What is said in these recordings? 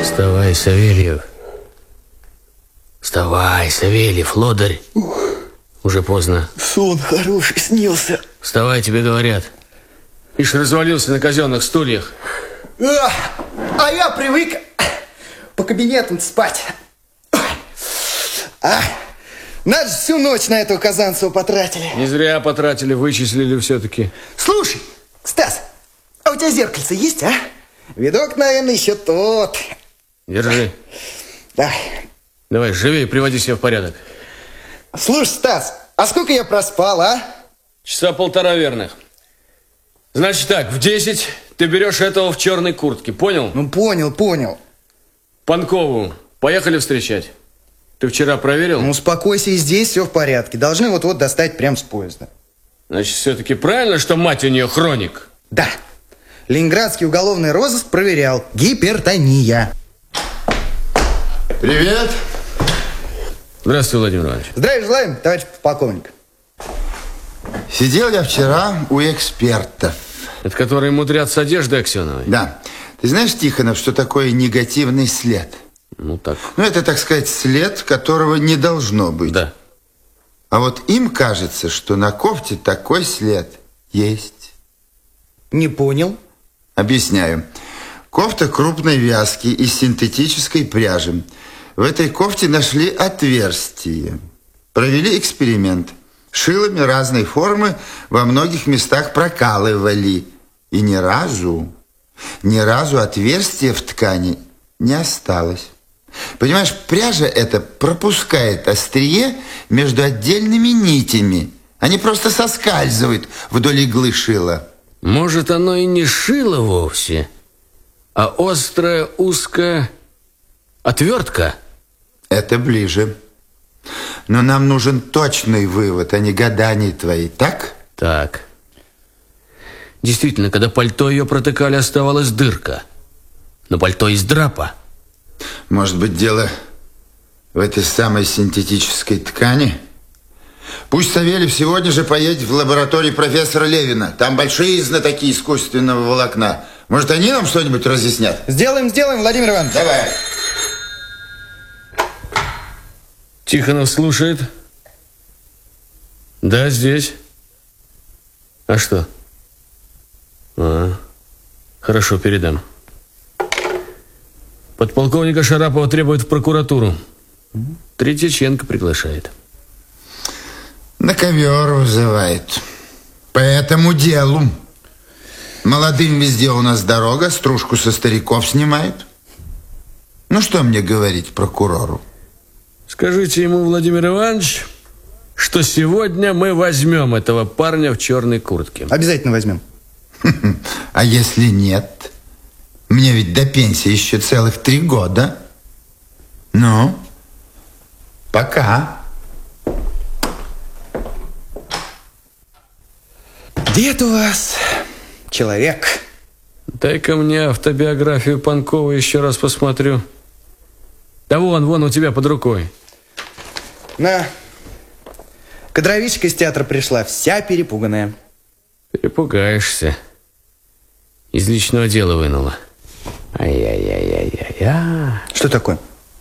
Вставай, Савельев. Вставай, Савельев, лодырь. Уже поздно. Сон хороший снился. Вставай, тебе говорят. Ишь, развалился на казенных стульях. А я привык по кабинетам спать. Надо же, всю ночь на этого Казанцева потратили. Не зря потратили, вычислили все-таки. Слушай, Стас, а у тебя зеркальце есть, а? Видок, наверное, еще тот. Держи. Давай, живей, приводи себя в порядок. Слушай, Стас, а сколько я проспал, а? Часа полтора верных. Значит так, в 10 ты берешь этого в черной куртке, понял? Ну, понял. Панкову поехали встречать. Ты вчера проверил? Ну, успокойся, и здесь все в порядке. Должны вот-вот достать прямо с поезда. Значит, все-таки правильно, что мать у нее хроник? Да. Ленинградский уголовный розыск проверял. Гипертония. Привет. Здравствуй, Владимир Иванович. Здравия желаем, товарищ полковник. Сидел я вчера у экспертов. Это которые мудрят с одеждой Аксеновой? Да. Ты знаешь, Тихонов, что такое негативный след? Ну, так. Ну, это, так сказать, след, которого не должно быть. Да. А вот им кажется, что на кофте такой след есть. Не понял. Объясняю. Кофта крупной вязки из синтетической пряжи. В этой кофте нашли отверстие. Провели эксперимент. Шилами разной формы во многих местах прокалывали. И ни разу отверстия в ткани не осталось. Понимаешь, пряжа эта пропускает острие между отдельными нитями. Они просто соскальзывают вдоль иглы шила. Может, оно и не шило вовсе, а острая узкая отвертка? Это ближе. Но нам нужен точный вывод, а не гадания твои, так? Так. Действительно, когда пальто ее протыкали, оставалась дырка. Но пальто из драпа. Может быть, дело в этой самой синтетической ткани? Пусть Савельев сегодня же поедет в лабораторию профессора Левина. Там большие знатоки искусственного волокна. Может, они нам что-нибудь разъяснят? Сделаем, Владимир Иванович. Давай. Тихонов слушает. Да, здесь. А что? Хорошо, передам. Подполковника Шарапова требует в прокуратуру. Третьяченко приглашает. На ковер вызывает. По этому делу. Молодым везде у нас дорога, стружку со стариков снимают. Ну, что мне говорить прокурору? Скажите ему, Владимир Иванович, что сегодня мы возьмем этого парня в черной куртке. Обязательно возьмем. А если нет? Мне ведь до пенсии еще целых 3 года. Ну, пока. Дед у вас человек. Дай-ка мне автобиографию Панкова еще раз посмотрю. Да вон у тебя под рукой. На. Кадровичка из театра пришла, вся перепуганная. Перепугаешься. Из личного дела вынула. Ай-яй-яй-яй-яй. Что такое?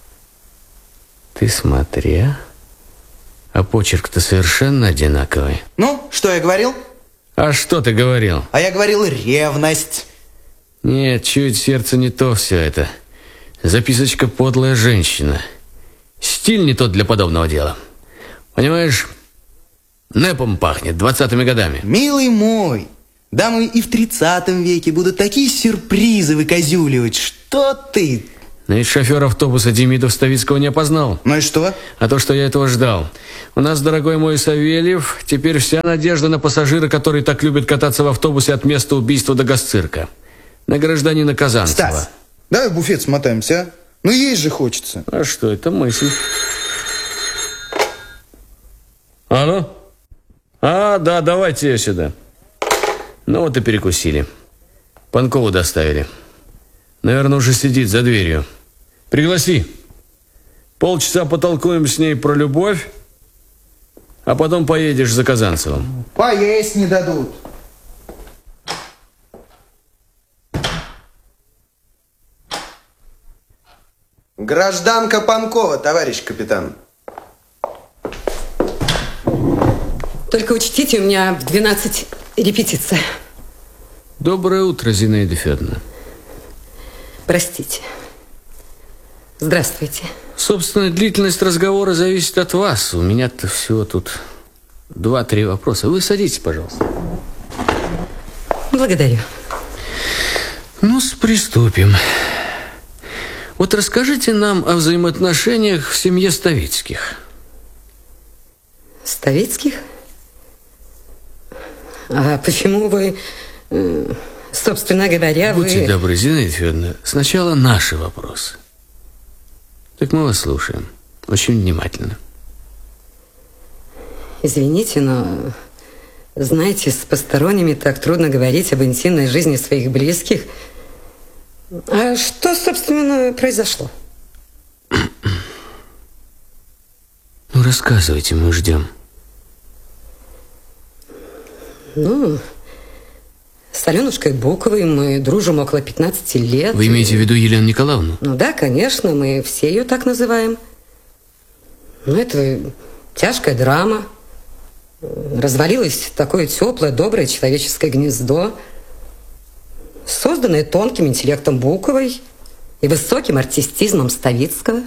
Ты смотри, а почерк-то совершенно одинаковый. Ну, что я говорил? А что ты говорил? А я говорил ревность. Нет, чует сердце не то все это. Записочка подлая женщина. Стиль не тот для подобного дела. Понимаешь, нэпом пахнет 20-ми годами. Милый мой, дамы и в 30 веке будут такие сюрпризы выкозюливать. Что ты? Но ведь шофер автобуса Демидов Ставицкого не опознал. Ну и что? А то, что я этого ждал. У нас, дорогой мой Савельев, теперь вся надежда на пассажира, который так любит кататься в автобусе от места убийства до госцирка. На гражданина Казанцева. Стас, давай в буфет смотаемся, а? Ну есть же хочется. А что, это мысль. Алло? Да, давайте ее сюда. Ну вот и перекусили. Панкову доставили. Наверное, уже сидит за дверью. Пригласи. Полчаса потолкуем с ней про любовь, а потом поедешь за Казанцевым. Поесть не дадут. Гражданка Панкова, товарищ капитан. Только учтите, у меня в 12 репетиция. Доброе утро, Зинаида Федоровна. Простите. Здравствуйте. Собственно, длительность разговора зависит от вас. У меня-то всего тут 2-3 вопроса. Вы садитесь, пожалуйста. Благодарю. Ну-с, приступим. Вот расскажите нам о взаимоотношениях в семье Ставицких. Ставицких? А почему вы, собственно говоря, Будьте добры, Зинаида Федоровна, сначала наши вопросы. Так мы вас слушаем. Очень внимательно. Извините, но, знаете, с посторонними так трудно говорить об интимной жизни своих близких. А что, собственно, произошло? Ну, рассказывайте, мы ждем. Ну, с Аленушкой Буковой мы дружим около 15 лет. Вы имеете в виду Елену Николаевну? Ну да, конечно, мы все ее так называем. Но это тяжкая драма. Развалилось такое теплое, доброе человеческое гнездо, созданное тонким интеллектом Буковой и высоким артистизмом Ставицкого.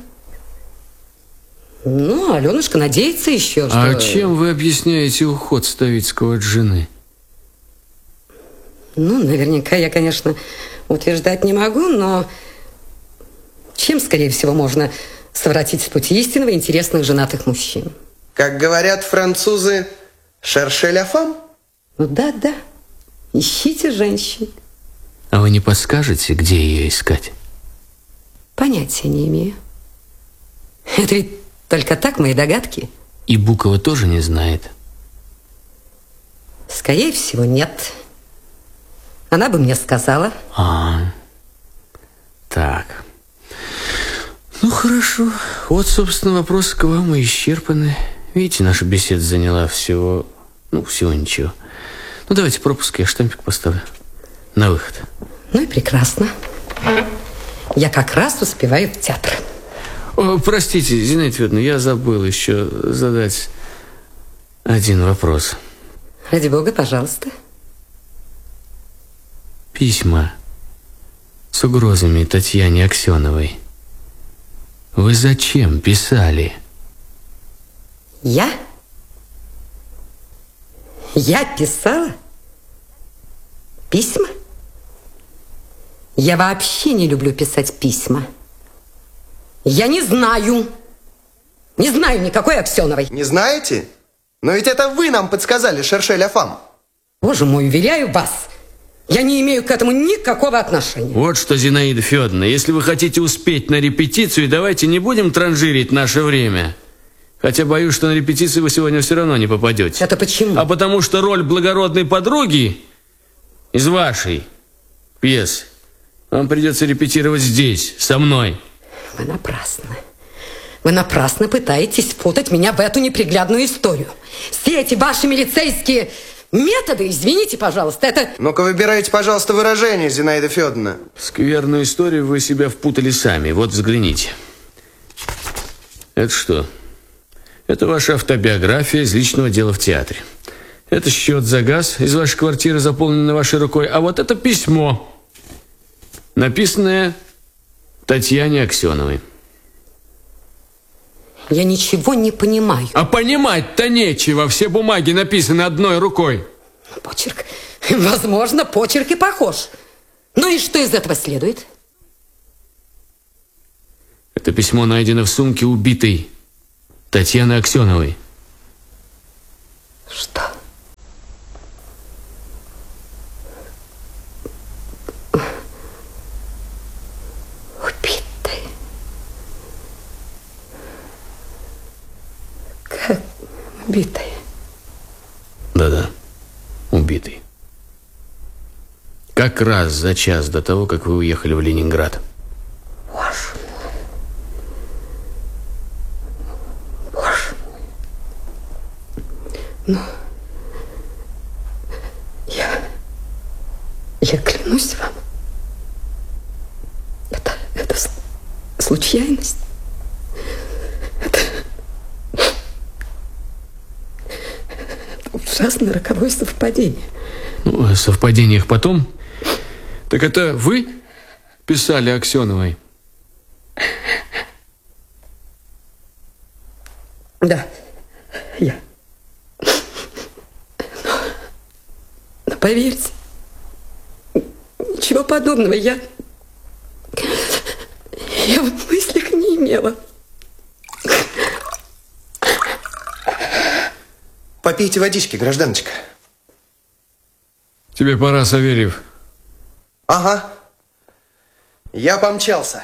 Ну, Аленушка надеется еще, что... А чем вы объясняете уход Ставицкого от жены? Ну, наверняка я, конечно, утверждать не могу, но чем, скорее всего, можно совратить с пути истинного интересных женатых мужчин? Как говорят французы, «Шерше ля фам». Ну да, ищите женщин. А вы не подскажете, где ее искать? Понятия не имею. Это ведь только так мои догадки. И Букова тоже не знает? Скорее всего, нет. Она бы мне сказала. Так. Ну, хорошо. Вот, собственно, вопросы к вам и исчерпаны. Видите, наша беседа заняла всего ничего. Ну, давайте пропуск, я штампик поставлю. На выход. Ну и прекрасно. Я как раз успеваю в театр. О, простите, Зинаида Федоровна, я забыл еще задать один вопрос. Ради бога, пожалуйста. Письма с угрозами Татьяне Аксеновой вы зачем писали? Я? Я писала? Письма? Я вообще не люблю писать письма. Я не знаю никакой Аксеновой. Не знаете? Но ведь это вы нам подсказали, «Шерше ля фам». Боже мой, уверяю вас, я не имею к этому никакого отношения. Вот что, Зинаида Федоровна, если вы хотите успеть на репетицию, давайте не будем транжирить наше время. Хотя боюсь, что на репетицию вы сегодня все равно не попадете. Это почему? А потому что роль благородной подруги из вашей пьесы вам придется репетировать здесь, со мной. Вы напрасно пытаетесь впутать меня в эту неприглядную историю. Все эти ваши милицейские методы, извините, пожалуйста, это... Ну-ка, выбирайте, пожалуйста, выражение, Зинаида Федоровна. В скверную историю вы себя впутали сами. Вот взгляните. Это что? Это ваша автобиография из личного дела в театре. Это счет за газ из вашей квартиры, заполненный вашей рукой. А вот это письмо, написанное Татьяне Аксеновой. Я ничего не понимаю. А понимать-то нечего. Все бумаги написаны одной рукой. Почерк. Возможно, почерк и похож. Ну и что из этого следует? Это письмо найдено в сумке убитой Татьяны Аксеновой. Что? Убитой? Как убитой? Да-да, убитый. Как раз за час до того, как вы уехали в Ленинград. Боже мой. Ну, я клянусь вам, это случайность. Это ужасно роковое совпадение. Ну, о совпадениях потом. Так это вы писали Аксеновой? Да, я. Но поверьте, ничего подобного я в мыслях не имела. Попейте водички, гражданочка. Тебе пора, Савельев. Ага. Я помчался.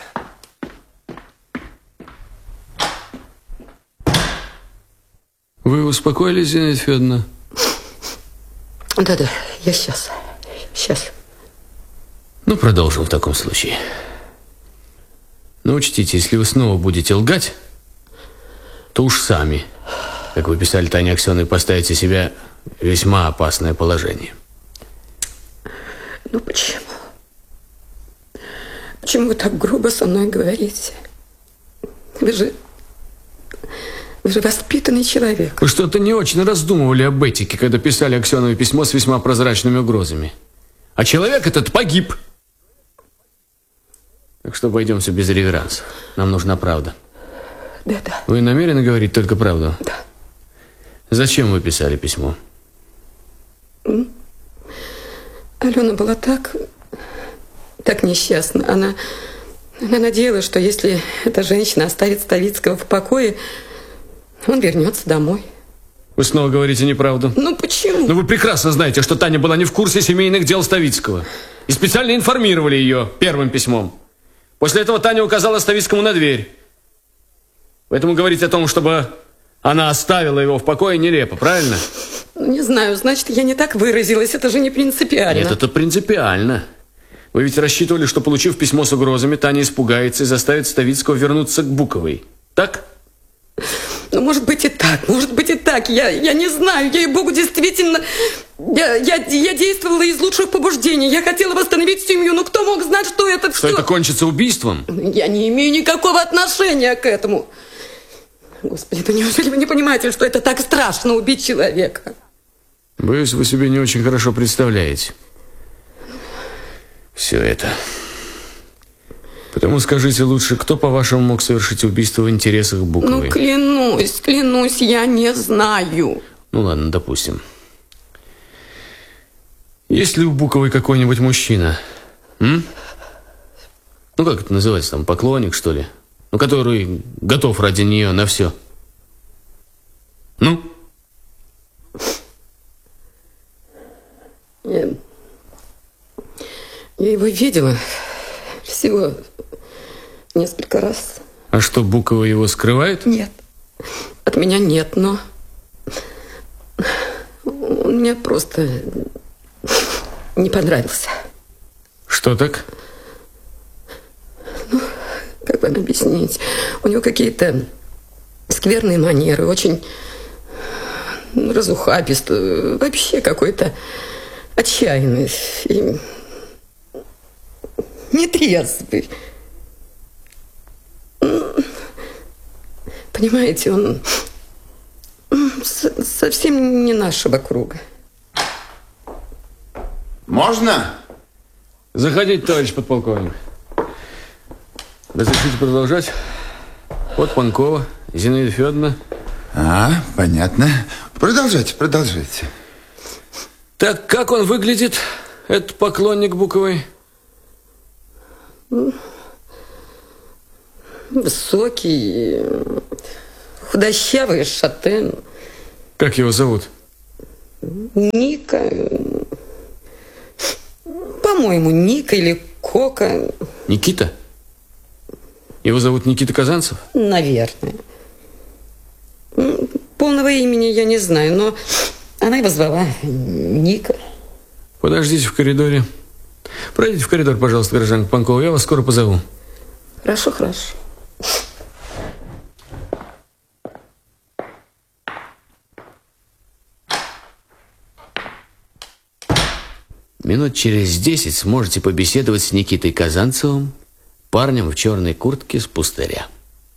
Вы успокоились, Зинаида Федоровна? Да-да, я сейчас. Ну, продолжим в таком случае. Но учтите, если вы снова будете лгать, то уж сами, как вы писали Тане Аксеновой, поставите себя в весьма опасное положение. Ну почему? Почему вы так грубо со мной говорите? Вы же воспитанный человек. Вы что-то не очень раздумывали об этике, когда писали Аксеновой письмо с весьма прозрачными угрозами. А человек этот погиб. Так что пойдемте без реверансов. Нам нужна правда. Да-да. Вы намерены говорить только правду? Да. Зачем вы писали письмо? Алена была так несчастна. Она надеялась, что если эта женщина оставит Ставицкого в покое, он вернется домой. Вы снова говорите неправду. Ну почему? Но вы прекрасно знаете, что Таня была не в курсе семейных дел Ставицкого. И специально информировали ее первым письмом. После этого Таня указала Ставицкому на дверь. Поэтому говорить о том, чтобы она оставила его в покое, нелепо, правильно? Не знаю, значит, я не так выразилась. Это же не принципиально. Нет, это принципиально. Вы ведь рассчитывали, что, получив письмо с угрозами, Таня испугается и заставит Ставицкого вернуться к Буковой. Так? Ну, может быть и так, может быть и так. Я не знаю, ей-богу, действительно. Я действовала из лучших побуждений. Я хотела восстановить семью, но кто мог знать, что это все... Что это кончится убийством? Я не имею никакого отношения к этому. Господи, да неужели вы не понимаете, что это так страшно убить человека? Боюсь, вы себе не очень хорошо представляете все это. Потому скажите лучше, кто, по-вашему, мог совершить убийство в интересах Буковой? Ну, клянусь, я не знаю. Ну, ладно, допустим. Есть ли у Буковой какой-нибудь мужчина? Ну, как это называется там, поклонник, что ли? Ну, который готов ради нее на все. Ну? Я его видела всего несколько раз. А что, Букова его скрывает? Нет, от меня нет, но он мне просто не понравился. Что так? Ну, как вам объяснить? У него какие-то скверные манеры, очень разухабистый, вообще какой-то отчаянный и нетрезвый. Понимаете, он совсем не нашего круга. Можно? Заходите, товарищ подполковник. Разрешите продолжать? Вот Панкова, Зинаида Федоровна. Понятно. Продолжайте. Так, как он выглядит, этот поклонник Буковой? Высокий, худощавый, шатен. Как его зовут? Ника. По-моему, Ника или Кока. Никита? Его зовут Никита Казанцев? Наверное. Полного имени я не знаю, но она его звала Ника. Подождите в коридоре. Пройдите в коридор, пожалуйста, гражданка Панкова. Я вас скоро позову. Хорошо. Минут через 10 сможете побеседовать с Никитой Казанцевым парнем в черной куртке с пустыря.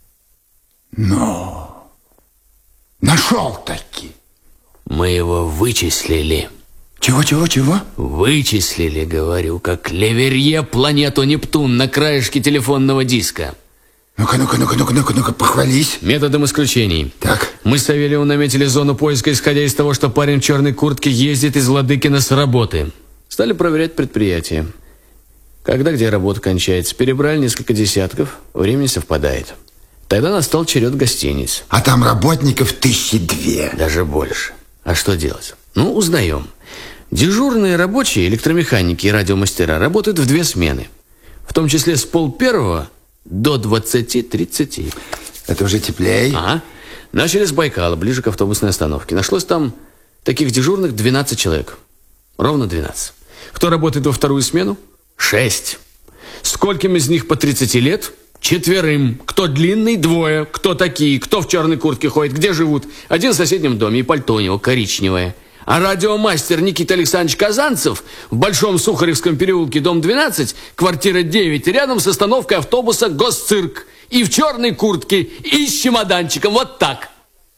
Но нашел таки. Мы его вычислили. Чего? Вычислили, говорю, как Леверье планету Нептун на краешке телефонного диска. Ну-ка, похвались. Методом исключений. Так. Мы с Савельевым наметили зону поиска, исходя из того, что парень в черной куртке ездит из Ладыкина с работы. Стали проверять предприятие. Когда где работа кончается, перебрали несколько десятков, времени совпадает. Тогда настал черед гостиниц. А там работников 1002. Даже больше. А что делать? Ну, узнаем. Дежурные рабочие, электромеханики и радиомастера работают в 2 смены. В том числе с 12:30 до 20:30. Это уже теплее. Ага. Начали с Байкала, ближе к автобусной остановке. Нашлось там таких дежурных 12 человек. Ровно 12. Кто работает во 2-ю смену? 6. Скольким из них по 30 лет? 4. Кто длинный? 2. Кто такие? Кто в черной куртке ходит? Где живут? Один в соседнем доме, и пальто у него коричневое. А радиомастер Никита Александрович Казанцев в Большом Сухаревском переулке, дом 12, квартира 9, рядом с остановкой автобуса «Госцирк». И в черной куртке, и с чемоданчиком. Вот так.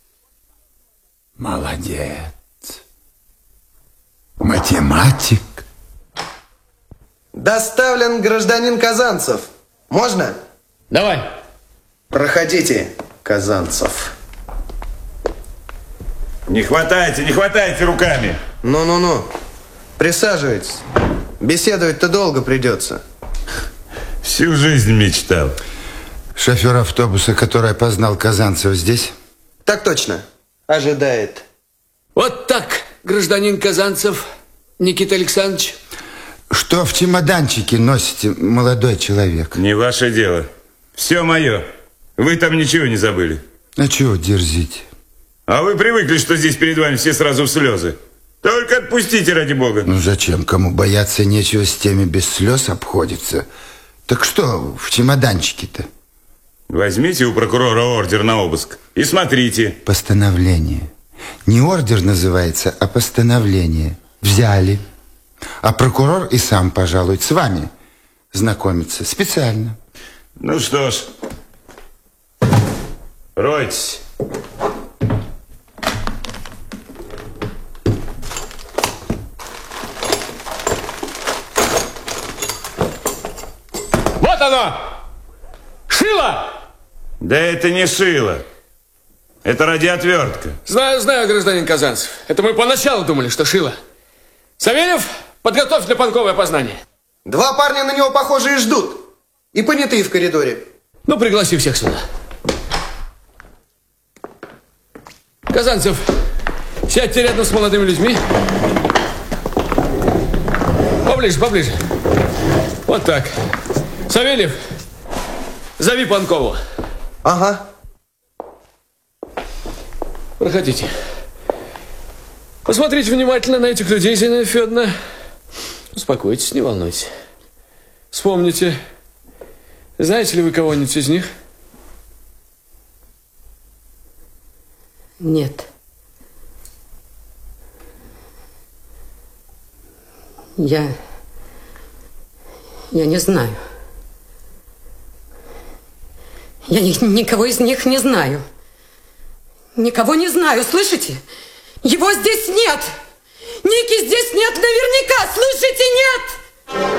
Молодец. Математик. Доставлен гражданин Казанцев. Можно? Давай. Проходите, Казанцев. Не хватайте руками. Ну. Присаживайтесь. Беседовать-то долго придется. Всю жизнь мечтал. Шофер автобуса, который опознал Казанцева, здесь? Так точно. Ожидает. Вот так, гражданин Казанцев, Никита Александрович. Что в чемоданчике носите, молодой человек? Не ваше дело. Все мое. Вы там ничего не забыли. А чего дерзите? А вы привыкли, что здесь перед вами все сразу в слезы. Только отпустите, ради бога. Ну зачем? Кому бояться нечего, с теми без слез обходится. Так что в чемоданчике-то? Возьмите у прокурора ордер на обыск и смотрите. Постановление. Не ордер называется, а постановление. Взяли. А прокурор и сам, пожалуй, с вами знакомится специально. Ну что ж, ройтесь. Вот оно! Шило! Да это не шило. Это радиоотвертка. Знаю, гражданин Казанцев. Это мы поначалу думали, что шило. Савельев, подготовь для Панкова опознание. 2 парня на него похожие ждут. И понятые в коридоре. Ну, пригласи всех сюда. Казанцев, сядьте рядом с молодыми людьми. Поближе. Вот так. Савельев, зови Панкову. Ага. Проходите. Посмотрите внимательно на этих людей, Зинаида Федоровна. Успокойтесь, не волнуйтесь. Вспомните, знаете ли вы кого-нибудь из них? Нет. Я не знаю. Я никого из них не знаю. Никого не знаю, слышите? Его здесь нет! Ники здесь нет наверняка, слышите, нет!